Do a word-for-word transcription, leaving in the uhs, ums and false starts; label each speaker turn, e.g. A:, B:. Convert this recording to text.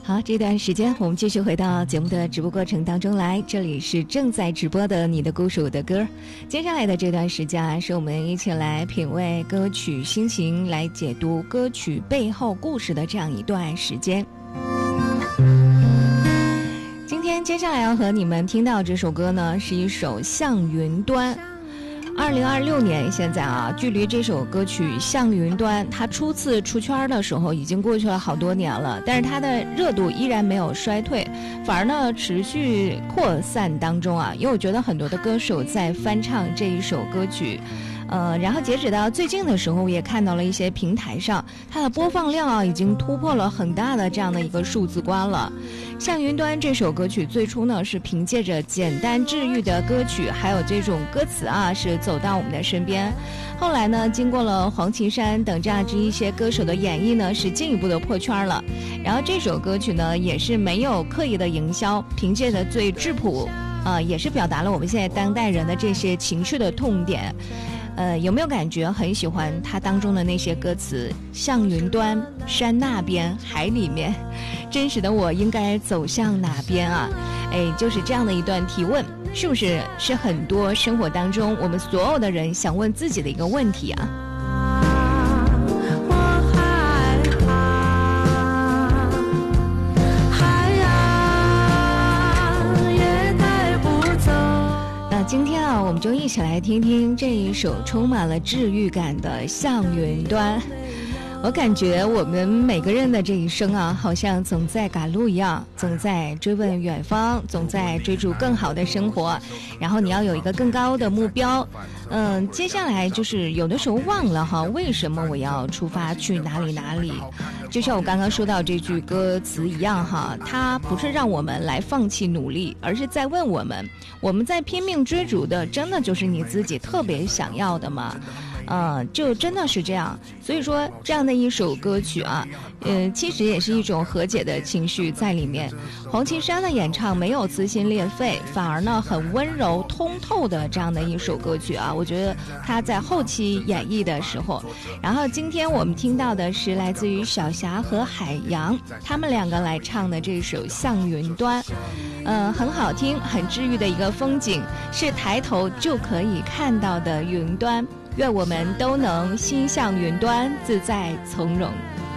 A: 好，这段时间我们继续回到节目的直播过程当中来，这里是正在直播的你的故事我的歌。接下来的这段时间啊，是我们一起来品味歌曲心情，来解读歌曲背后故事的这样一段时间。今天接下来要和你们听到这首歌呢，是一首《向云端》。二零二六年现在啊，距离这首歌曲《向云端》它初次出圈的时候已经过去了好多年了，但是它的热度依然没有衰退，反而呢持续扩散当中啊。因为我觉得很多的歌手在翻唱这一首歌曲，呃，然后截止到最近的时候，我也看到了一些平台上它的播放量啊已经突破了很大的这样的一个数字关了。向云端这首歌曲最初呢是凭借着简单治愈的歌曲，还有这种歌词啊是走到我们的身边。后来呢，经过了黄绮珊等这样一些歌手的演绎呢，是进一步的破圈了。然后这首歌曲呢也是没有刻意的营销，凭借着最质朴，呃，也是表达了我们现在当代人的这些情绪的痛点。呃，有没有感觉很喜欢它当中的那些歌词？向云端，山那边，海里面，真实的我应该走向哪边啊？哎，就是这样的一段提问，是不是是很多生活当中我们所有的人想问自己的一个问题啊？今天啊，我们就一起来听听这一首充满了治愈感的《向云端》。我感觉我们每个人的这一生啊，好像总在赶路一样，总在追问远方，总在追逐更好的生活，然后你要有一个更高的目标。嗯，接下来就是有的时候忘了哈，为什么我要出发去哪里哪里？就像我刚刚说到这句歌词一样哈，它不是让我们来放弃努力，而是在问我们，我们在拼命追逐的，真的就是你自己特别想要的吗？呃，就真的是这样。所以说这样的一首歌曲啊，呃，其实也是一种和解的情绪在里面。黄绮珊的演唱没有撕心裂肺，反而呢很温柔通透的这样的一首歌曲啊，我觉得他在后期演绎的时候。然后今天我们听到的是来自于小霞和海洋他们两个来唱的这首《向云端》。呃，很好听，很治愈的一个风景，是抬头就可以看到的云端。愿我们都能心向云端，自在从容。